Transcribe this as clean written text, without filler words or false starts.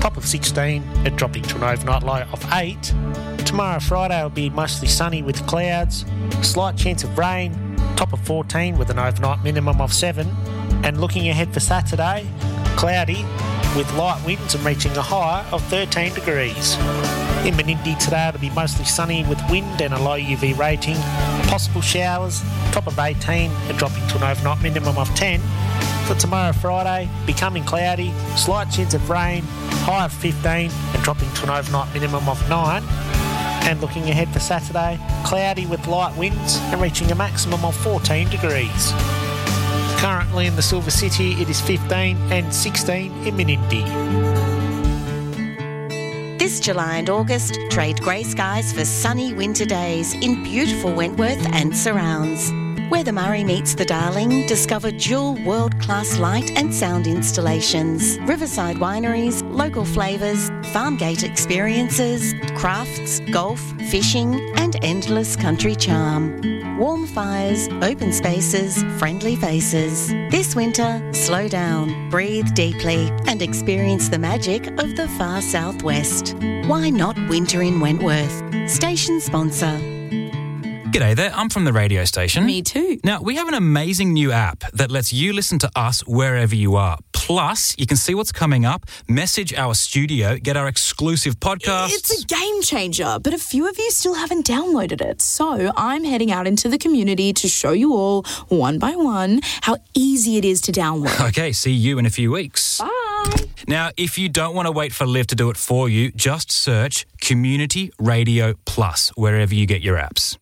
top of 16 and dropping to an overnight low of 8. Tomorrow, Friday, will be mostly sunny with clouds, slight chance of rain, top of 14 with an overnight minimum of 7. And looking ahead for Saturday, cloudy with light winds and reaching a high of 13 degrees. In Menindee today, it'll be mostly sunny with wind and a low UV rating, possible showers, top of 18 and dropping to an overnight minimum of 10. For tomorrow, Friday, becoming cloudy, slight chance of rain, high of 15 and dropping to an overnight minimum of 9. And looking ahead for Saturday, cloudy with light winds and reaching a maximum of 14 degrees. Currently in the Silver City, it is 15 and 16 in Menindee. This July and August, trade grey skies for sunny winter days in beautiful Wentworth and surrounds. Where the Murray meets the Darling, discover dual world-class light and sound installations, riverside wineries, local flavours, farm gate experiences, crafts, golf, fishing and endless country charm. Warm fires, open spaces, friendly faces. This winter, slow down, breathe deeply and experience the magic of the far southwest. Why not winter in Wentworth? Station sponsor. G'day there, I'm from the radio station. Me too. Now, we have an amazing new app that lets you listen to us wherever you are. Plus, you can see what's coming up, message our studio, get our exclusive podcasts. It's a game changer, but a few of you still haven't downloaded it. So I'm heading out into the community to show you all, one by one, how easy it is to download. Okay, see you in a few weeks. Bye. Now, if you don't want to wait for Liv to do it for you, just search Community Radio Plus wherever you get your apps.